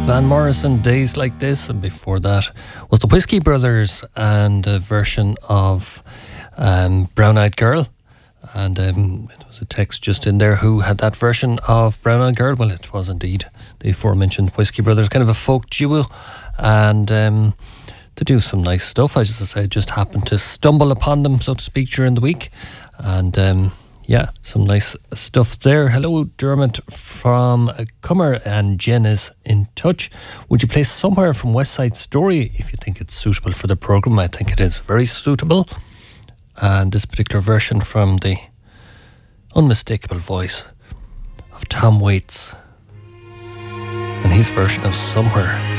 Van Morrison, Days Like This, and before that was the Whiskey Brothers and a version of Brown Eyed Girl. And it was a text just in there, who had that version of Brown Eyed Girl? Well, it was indeed the aforementioned Whiskey Brothers, kind of a folk duo, and to do some nice stuff. As I say, just happened to stumble upon them, so to speak, during the week, and yeah, some nice stuff there. Hello, Dermot from Cummer, and Jen is in touch. Would you play Somewhere from West Side Story if you think it's suitable for the programme? I think it is very suitable. And this particular version from the unmistakable voice of Tom Waits and his version of Somewhere.